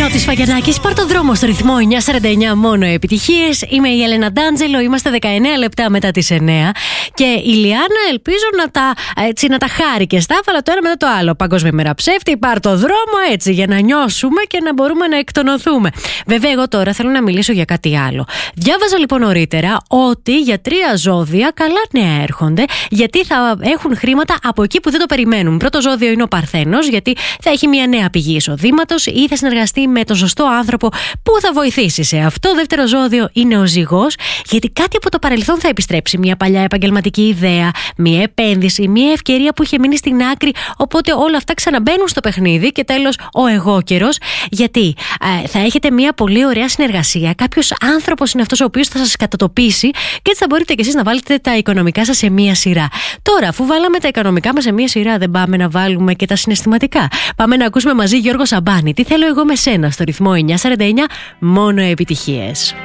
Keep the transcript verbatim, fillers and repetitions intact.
Νότης Φαγιανάκης, πάρ' το δρόμο στο ρυθμό εννιά σαράντα εννιά, μόνο επιτυχίες. Είμαι η Έλενα Ντάντζελο, είμαστε δεκαεννέα λεπτά μετά τις εννέα. Και η Λιάννα, ελπίζω να τα, έτσι, να τα χάρει και στάφαλα το ένα μετά το άλλο. Παγκόσμια ημέρα ψεύτη, πάρ' το δρόμο έτσι, για να νιώσουμε και να μπορούμε να εκτονωθούμε. Βέβαια, εγώ τώρα θέλω να μιλήσω για κάτι άλλο. Διάβαζα λοιπόν νωρίτερα ότι για τρία ζώδια καλά νέα έρχονται, γιατί θα έχουν χρήματα από εκεί που δεν το περιμένουν. Πρώτο ζώδιο είναι ο Παρθένος, γιατί θα έχει μια νέα πηγή εισοδήματος ή θα συνεργαστεί με τον σωστό άνθρωπο που θα βοηθήσει σε αυτό. Δεύτερο ζώδιο είναι ο Ζυγός, γιατί κάτι από το παρελθόν θα επιστρέψει. Μια παλιά επαγγελματική ιδέα, μια επένδυση, μια ευκαιρία που είχε μείνει στην άκρη. Οπότε όλα αυτά ξαναμπαίνουν στο παιχνίδι. Και τέλος, ο εγώκερος, γιατί ε, θα έχετε μια πολύ ωραία συνεργασία. Κάποιος άνθρωπος είναι αυτός ο οποίος θα σας κατατοπίσει και έτσι θα μπορείτε κι εσείς να βάλετε τα οικονομικά σας σε μια σειρά. Τώρα, αφού βάλαμε τα οικονομικά μας σε μια σειρά, δεν πάμε να βάλουμε και τα συναισθηματικά? Πάμε να ακούσουμε μαζί Γιώργο Σαμπάνη. Τι θέλω εγώ με σένα, στο ρυθμό εννιά σαράντα εννιά, μόνο επιτυχίες.